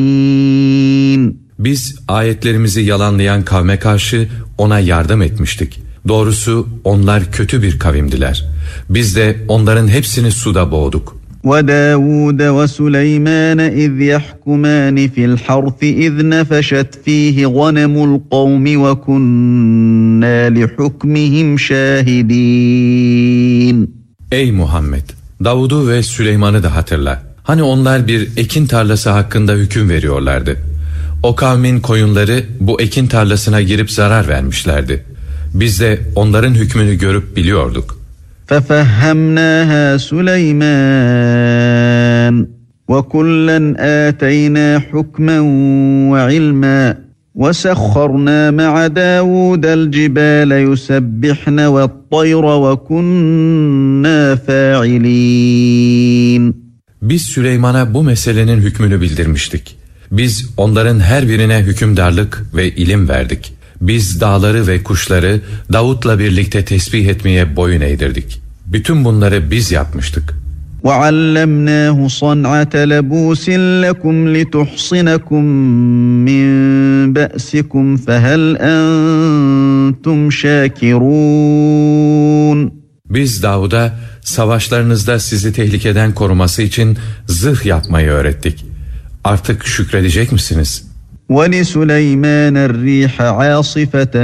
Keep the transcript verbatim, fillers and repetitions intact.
Biz ayetlerimizi yalanlayan kavme karşı ona yardım etmiştik. Doğrusu onlar kötü bir kavimdiler. Biz de onların hepsini suda boğduk. وَدَاوُودَ وَسُلَيْمَانَ إِذْ يَحْكُمَانِ فِي الْحَرْثِ إِذْ نَفَشَتْ فِيهِ غَنَمُ الْقَوْمِ وَكُنَّا لِحُكْمِهِمْ شَاهِدِينَ. Ey Muhammed! Davud'u ve Süleyman'ı da hatırla. Hani onlar bir ekin tarlası hakkında hüküm veriyorlardı. O kavmin koyunları bu ekin tarlasına girip zarar vermişlerdi. Biz de onların hükmünü görüp biliyorduk. فَفَهَّمْنَاهَا سُلَيْمَانَ وَكُلًّا آتَيْنَا حُكْمًا وَعِلْمًا وَسَخَّرْنَا مَعَ دَاوُودَ الْجِبَالَ يُسَبِّحْنَ وَالطَّيْرَ وَكُنَّا فَاعِلِينَ. Biz Süleyman'a bu meselenin hükmünü bildirmiştik. Biz onların her birine hükümdarlık ve ilim verdik. Biz dağları ve kuşları Davut'la birlikte tesbih etmeye boyun eğdirdik. Bütün bunları biz yapmıştık. وَعَلَّمْنَاهُ صَنْعَةَ لَبُوسٍ لَكُمْ لِتُحْصِنَكُمْ مِنْ بَأْسِكُمْ فَهَلْ أَنْتُمْ شَاكِرُونَ. Biz Davud'a savaşlarınızda sizi tehlikeden koruması için zırh yapmayı öğrettik. Artık şükredecek misiniz? وَلِسُلَيْمَانَ الرِّيحَ عَاصِفَةً